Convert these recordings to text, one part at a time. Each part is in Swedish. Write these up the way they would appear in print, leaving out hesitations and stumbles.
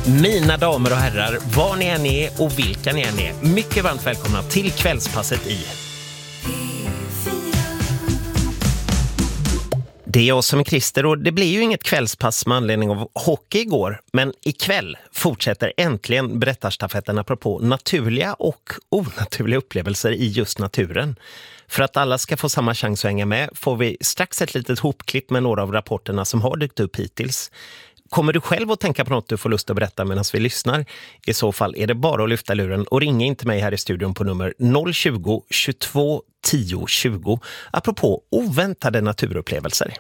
Mina damer och herrar, var ni än är och vilka ni än är, mycket varmt välkomna till kvällspasset i... Det är jag som är Christer och det blir ju inget kvällspass med anledning av hockey igår. Men ikväll fortsätter äntligen berättarstafetten apropå naturliga och onaturliga upplevelser i just naturen. För att alla ska få samma chans att hänga med får vi strax ett litet hopklipp med några av rapporterna som har dykt upp hittills. Kommer du själv att tänka på något du får lust att berätta medan vi lyssnar? I så fall är det bara att lyfta luren och ringa in till mig här i studion på nummer 020 22 10 20 apropå oväntade naturupplevelser.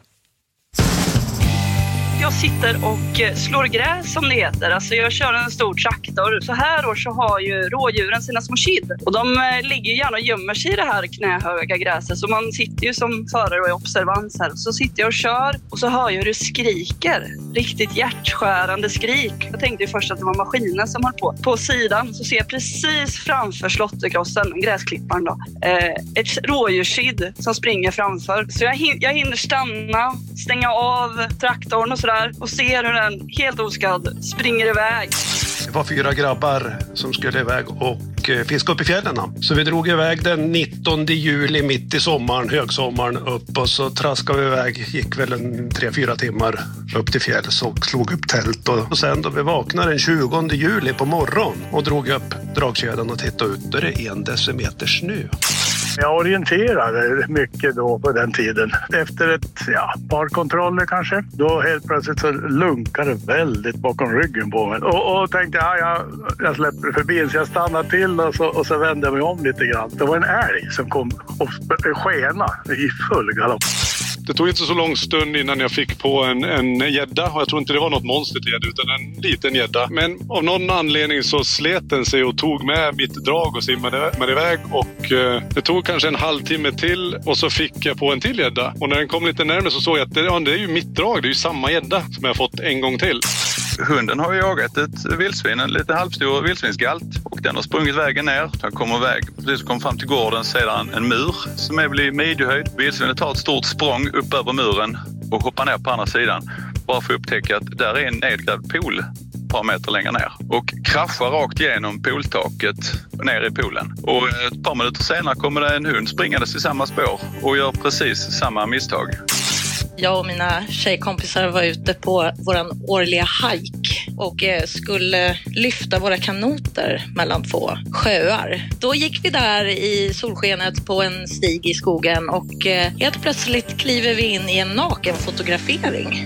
Jag sitter och slår gräs som det heter. Alltså jag kör en stor traktor. Så här år så har ju rådjuren sina små kid. Och de ligger ju gärna och gömmer sig i det här knähöga gräset. Så man sitter ju som förare och är observans här. Så sitter jag och kör och så hör jag hur det skriker. Riktigt hjärtskärande skrik. Jag tänkte ju först att det var maskinen som höll på. På sidan så ser jag precis framför slotterkrossen, gräsklipparen då, ett rådjurskid som springer framför. Så jag hinner stanna, stänga av traktorn och sådär och ser hur den helt oskadd springer iväg. Det var 4 grabbar som skulle iväg och fiska upp i fjällen. Så vi drog iväg den 19 juli mitt i sommaren, högsommaren upp och så traskade vi iväg. Gick väl en 3-4 timmar upp till fjälls och slog upp tält. Och sen då vi vaknade den 20 juli på morgon och drog upp dragkedjan och tittade ut där det är 1 decimeter snö. Jag orienterade mycket då på den tiden. Efter ett par kontroller kanske. Då helt plötsligt så lunkade det väldigt bakom ryggen på mig. Och tänkte jag släpper förbi så jag stannade till och så vände jag mig om lite grann. Det var en älg som kom och skena i full galopp. Det tog inte så lång stund innan jag fick på en gädda och jag tror inte det var något monster till gädda utan en liten gädda. Men av någon anledning så slet den sig och tog med mitt drag och simmade iväg och det tog kanske en halvtimme till och så fick jag på en till gädda. Och när den kom lite närmare så såg jag att det är ju mitt drag, det är ju samma gädda som jag har fått en gång till. Hunden har jagat ett vildsvin, en lite halvstor vildsvinsgalt och den har sprungit vägen ner. Den kommer iväg, precis kom fram till gården sedan en mur som är väl i midjehöjd. Vildsvinet tar ett stort språng upp över muren och hoppar ner på andra sidan. Bara för att upptäcka att där är en nedgrävd pool ett par meter längre ner och kraschar rakt igenom pooltaket ner i poolen. Och ett par minuter senare kommer det en hund springandes i samma spår och gör precis samma misstag. Jag och mina tjejkompisar var ute på våran årliga hike och skulle lyfta våra kanoter mellan 2 sjöar. Då gick vi där i solskenet på en stig i skogen och helt plötsligt kliver vi in i en nakenfotografering.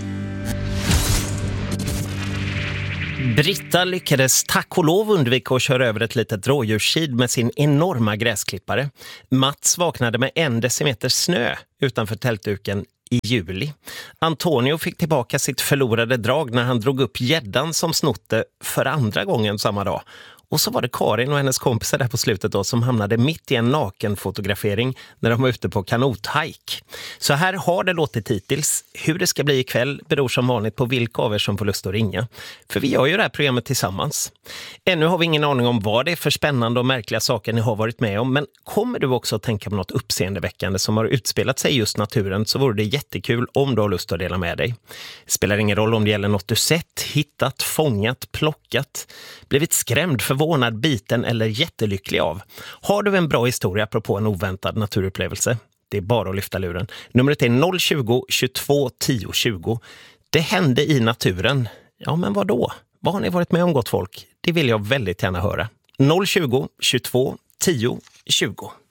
Britta lyckades tack och lov undvika att köra över ett litet rådjurskid med sin enorma gräsklippare. Mats vaknade med 1 decimeter snö utanför tältduken i juli. Antonio fick tillbaka sitt förlorade drag när han drog upp gäddan som snotte för andra gången samma dag. Och så var det Karin och hennes kompisar där på slutet då som hamnade mitt i en nakenfotografering när de var ute på kanothike. Så här har det låtit hittills. Hur det ska bli ikväll beror som vanligt på vilka av er som får lust att ringa. För vi gör ju det här programmet tillsammans. Ännu har vi ingen aning om vad det är för spännande och märkliga saker ni har varit med om. Men kommer du också att tänka på något uppseendeväckande som har utspelat sig i just naturen så vore det jättekul om du har lust att dela med dig. Det spelar ingen roll om det gäller något du sett, hittat, fångat, plockat, blivit skrämd, förvånad, biten eller jättelycklig av. Har du en bra historia apropå en oväntad naturupplevelse? Det är bara att lyfta luren. Numret är 020 22 10 20. Det hände i naturen. Ja, men vad då? Vad har ni varit med om, gott folk? Det vill jag väldigt gärna höra. 020 22 10 20.